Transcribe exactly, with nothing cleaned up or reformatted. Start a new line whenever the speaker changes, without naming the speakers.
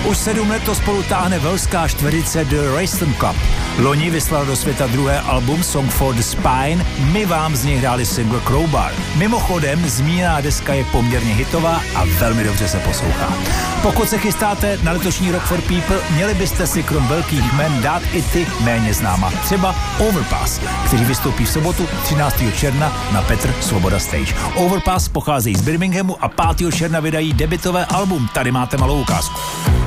Už sedm let to spolu táhne velská čtverice The Racing Club. Loni vyslal do světa druhé album Song for the Spine, my vám z něj hráli single Crowbar. Mimochodem, zmíněná deska je poměrně hitová a velmi dobře se poslouchá. Pokud se chystáte na letošní Rock for People, měli byste si krom velkých jmen dát i ty méně známa. Třeba Overpass, který vystoupí v sobotu třináctého června na Petr Svoboda Stage. Overpass pocházejí z Birminghamu a pátého června vydají debutové album. Tady máte malou ukázku.